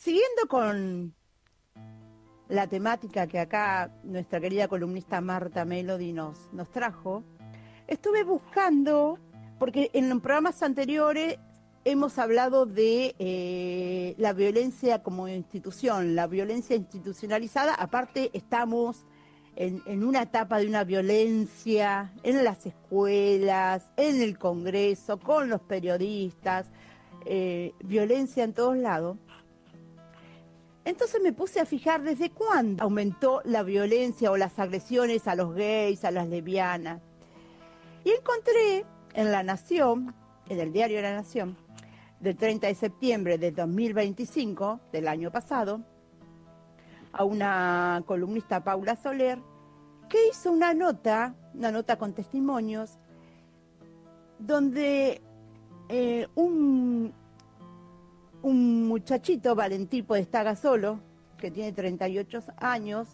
Siguiendo con la temática que acá nuestra querida columnista Marta Melody nos trajo, estuve buscando, porque en los programas anteriores hemos hablado de la violencia como institución, la violencia institucionalizada. Aparte estamos en una etapa de una violencia en las escuelas, en el Congreso, con los periodistas, violencia en todos lados. Entonces me puse a fijar desde cuándo aumentó la violencia o las agresiones a los gays, a las lesbianas. Y encontré en La Nación, en el diario La Nación, del 30 de septiembre de 2025, del año pasado, a una columnista, Paula Soler, que hizo una nota con testimonios, donde un muchachito, Valentín Podestá-Gasolo, que tiene 38 años,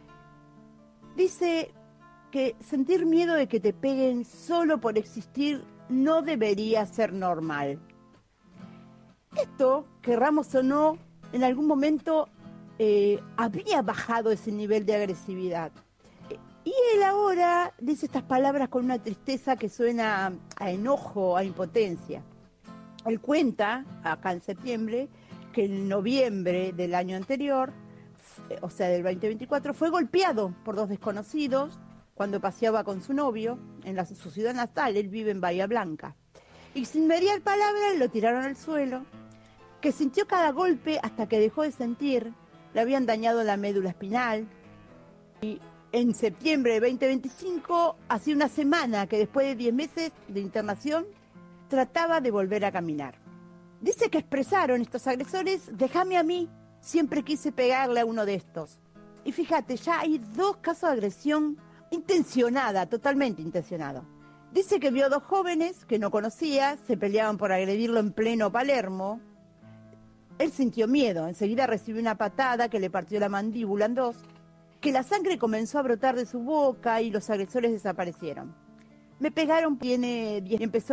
dice que sentir miedo de que te peguen solo por existir no debería ser normal. Esto, querramos o no, en algún momento había bajado ese nivel de agresividad. Y él ahora dice estas palabras con una tristeza que suena a enojo, a impotencia. Él cuenta, acá en septiembre, que en noviembre del año anterior, o sea, del 2024, fue golpeado por dos desconocidos cuando paseaba con su novio en su ciudad natal. Él vive en Bahía Blanca. Y sin mediar palabra lo tiraron al suelo, que sintió cada golpe hasta que dejó de sentir. Le habían dañado la médula espinal. Y en septiembre de 2025, hacía una semana que después de 10 meses de internación, trataba de volver a caminar. Dice que expresaron estos agresores: déjame a mí, siempre quise pegarle a uno de estos. Y fíjate, ya hay 2 casos de agresión intencionada, totalmente intencionado. Dice que vio 2 jóvenes que no conocía, se peleaban por agredirlo en pleno Palermo. Él sintió miedo, enseguida recibió una patada que le partió la mandíbula en 2, que la sangre comenzó a brotar de su boca y los agresores desaparecieron. Me pegaron, empezó